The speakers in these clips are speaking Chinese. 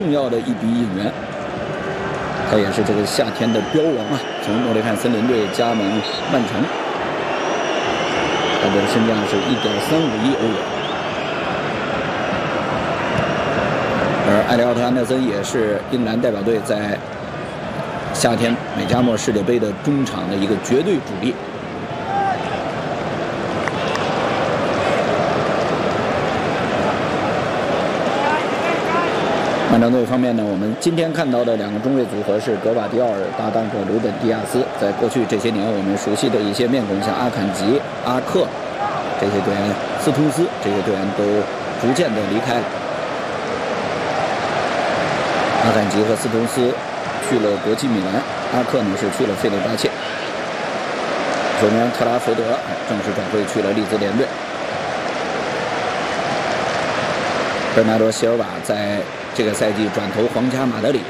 重要的一笔引援。他也是这个夏天的标王啊，从诺丁汉森林队加盟曼城，他的身价是1.35亿欧元。而埃利奥特·安德森也是英格兰代表队在夏天美加墨世界杯的中场的一个绝对主力。曼城队方面呢，我们今天看到的两个中卫组合是格瓦迪奥尔搭档着鲁本·迪亚斯。在过去这些年，我们熟悉的一些面孔，像阿坎吉、阿克这些队员，斯通斯这些队员都逐渐的离开了。阿坎吉和斯通斯去了国际米兰，阿克呢是去了费内巴切。左边特拉福德正式转会去了利兹联队。贝尔纳多·席尔瓦在这个赛季转投皇家马德里。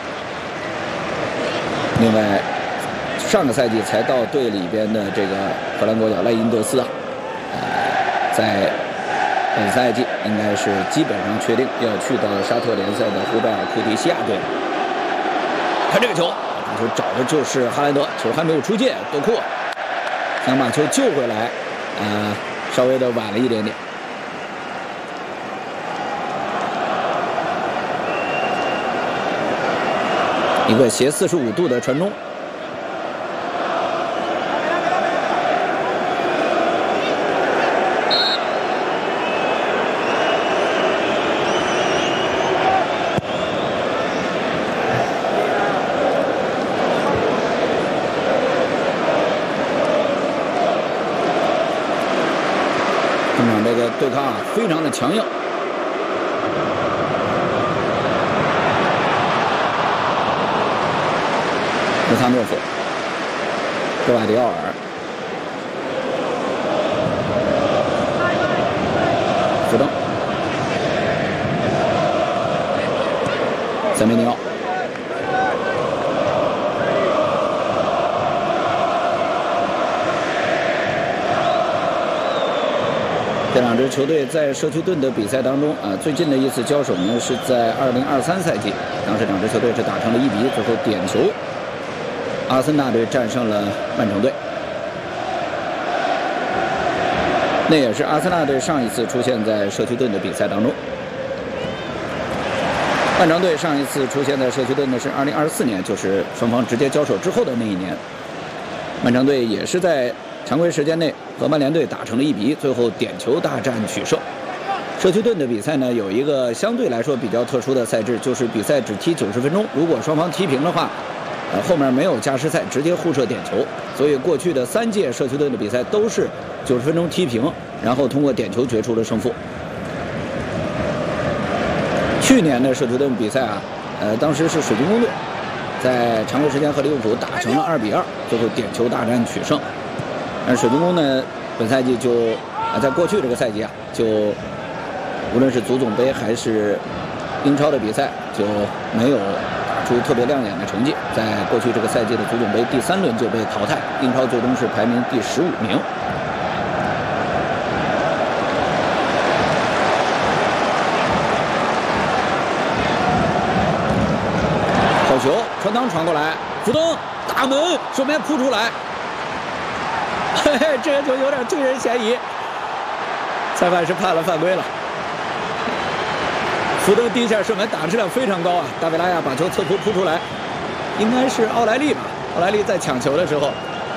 另外，上个赛季才到队里边的这个荷兰国脚赖因德斯啊，在本赛季应该是基本上确定要去到沙特联赛的胡贝尔库蒂西亚队。看这个球，把球找的就是哈兰德，球还没有出界，多库想把球救回来，稍微的晚了一点点。一个斜45度的传中，中场这个对抗啊，非常的强硬。穆萨诺夫、格瓦迪奥尔、福登、塞梅尼奥。这两支球队在社区盾的比赛当中最近的一次交手呢是在2023赛季，当时两支球队是打成了1比1，最后点球。阿森纳队战胜了曼城队，那也是阿森纳队上一次出现在社区盾的比赛当中。曼城队上一次出现在社区盾的是2024年，就是双方直接交手之后的那一年。曼城队也是在常规时间内和曼联队打成了1比1，最后点球大战取胜。社区盾的比赛呢，有一个相对来说比较特殊的赛制，就是比赛只踢90分钟，如果双方踢平的话。后面没有加时赛，直接互射点球，所以过去的3届社区盾的比赛都是90分钟踢平，然后通过点球决出了胜负。去年的社区盾比赛当时是水晶宫队在常规时间和利物浦打成了2比2，最后点球大战取胜。但水晶宫呢，本赛季就在过去这个赛季就无论是足总杯还是英超的比赛就没有出特别亮眼的成绩，在过去这个赛季的足总杯第3轮就被淘汰，英超最终是排名第15名。好球，传裆传过来，福登大门守门扑出来，嘿嘿，这个球有点推人嫌疑，裁判是判了犯规了。福登第一下射门打的质量非常高大维拉亚把球侧扑扑出来，应该是奥莱利吧？奥莱利在抢球的时候，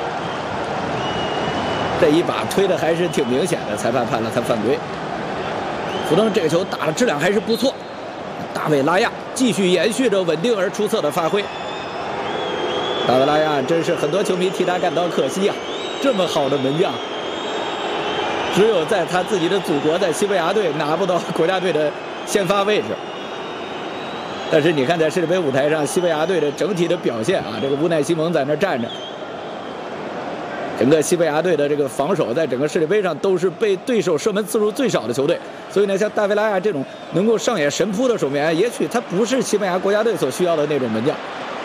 这一把推的还是挺明显的，裁判判了他犯规。福登这个球打的质量还是不错，大卫拉亚继续延续着稳定而出色的发挥。大卫拉亚真是很多球迷替他感到可惜这么好的门将，只有在他自己的祖国，在西班牙队拿不到国家队的先发位置。但是你看，在世界杯舞台上，西班牙队的整体的表现这个乌奈西蒙在那站着，整个西班牙队的这个防守，在整个世界杯上都是被对手射门次数最少的球队。所以呢，像大卫拉亚这种能够上演神扑的守门员，也许他不是西班牙国家队所需要的那种门将。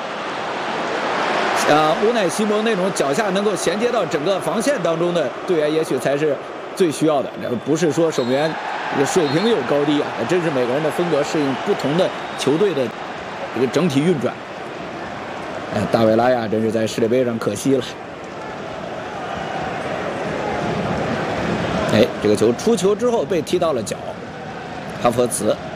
乌奈西蒙那种脚下能够衔接到整个防线当中的队员，也许才是最需要的。不是说守门员这个水平有高低啊，真是每个人的风格适应不同的球队的这个整体运转。哎，大卫拉亚真是在世界杯上可惜了。哎，这个球出球之后被踢到了脚，哈弗茨